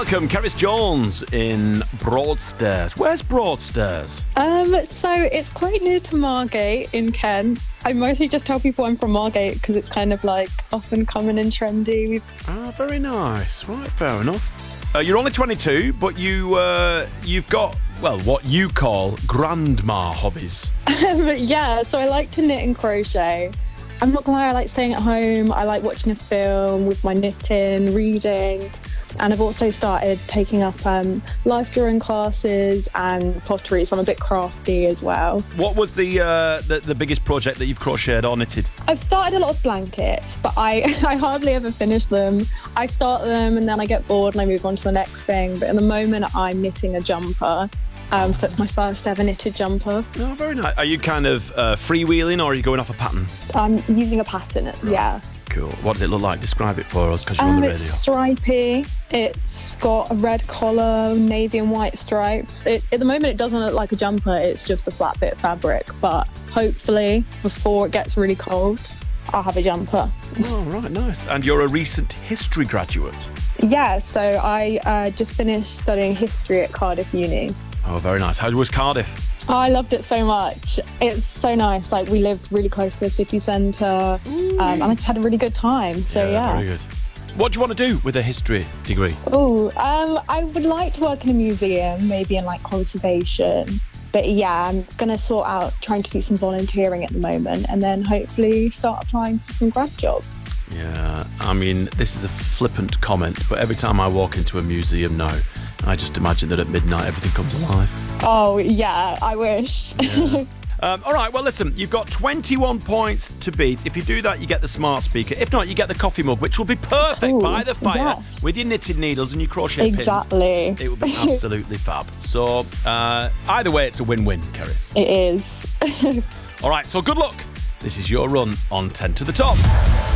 Welcome, Keris Jones in Broadstairs. Where's Broadstairs? So it's quite near to Margate in Kent. I mostly just tell people I'm from Margate because it's kind of like up and coming and trendy. Very nice. Right, fair enough. You're only 22, but you've got, well, what you call grandma hobbies. Yeah, so I like to knit and crochet. I'm not gonna lie, I like staying at home. I like watching a film with my knitting, reading. And I've also started taking up life drawing classes and pottery, so I'm a bit crafty as well. What was the biggest project that you've crocheted or knitted? I've started a lot of blankets, but I hardly ever finish them. I start them and then I get bored and I move on to the next thing. But at the moment, I'm knitting a jumper. So it's my first ever knitted jumper. Oh, very nice. Are you kind of freewheeling or are you going off a pattern? I'm using a pattern, yeah. Cool. What does it look like? Describe it for us because you're on the radio. It's stripy. It's got a red collar, navy and white stripes. At the moment, it doesn't look like a jumper. It's just a flat bit of fabric. But hopefully, before it gets really cold, I'll have a jumper. Oh, right. Nice. And you're a recent history graduate? Yeah. So I just finished studying history at Cardiff Uni. Oh, very nice. How was Cardiff? Oh, I loved it so much. It's so nice. Like, we lived really close to the city centre, and I just had a really good time. So, yeah. Very good. What do you want to do with a history degree? Oh, I would like to work in a museum, maybe in like conservation. But yeah, I'm going to sort out trying to do some volunteering at the moment and then hopefully start applying for some grad jobs. Yeah, I mean, this is a flippant comment, but every time I walk into a museum now, I just imagine that at midnight everything comes alive. Oh, yeah, I wish. Yeah. All right, well, listen, you've got 21 points to beat. If you do that, you get the smart speaker. If not, you get the coffee mug, which will be perfect by the fire with your knitted needles and your crochet pins. Exactly. It will be absolutely fab. So, either way, it's a win-win, Keris. It is. All right, so good luck. This is your run on 10 to the top.